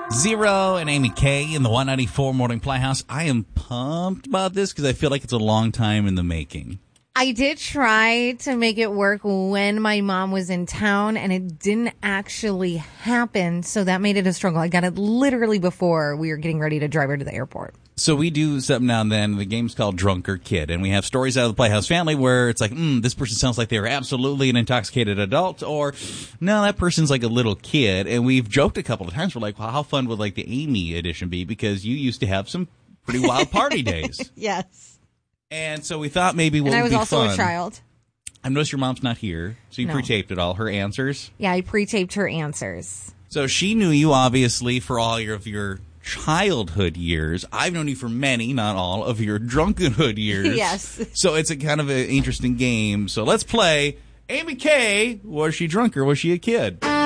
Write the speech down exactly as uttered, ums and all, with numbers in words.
Zero and Amy K in the one ninety-four Morning Playhouse. I am pumped about this because I feel like it's a long time in the making. I did try to make it work when my mom was in town, and it didn't actually happen, so that made it a struggle. I got it literally before we were getting ready to drive her to the airport. So we do something now and then. The game's called Drunk or Kid, and we have stories out of the Playhouse family where it's like, mm, this person sounds like they were absolutely an intoxicated adult, or no, that person's like a little kid. And we've joked a couple of times. We're like, well, how fun would like the Amy edition be? Because you used to have some pretty wild party days. Yes. And so we thought maybe what and I would was be also fun. a child. I noticed your mom's not here, so you No. pre-taped it all, her answers. Yeah, I pre-taped her answers. So she knew you, obviously, for all your, of your childhood years. I've known you for many, not all, of your drunkenhood years. Yes. So it's a kind of an interesting game. So let's play Amy K. Was she drunk or was she a kid?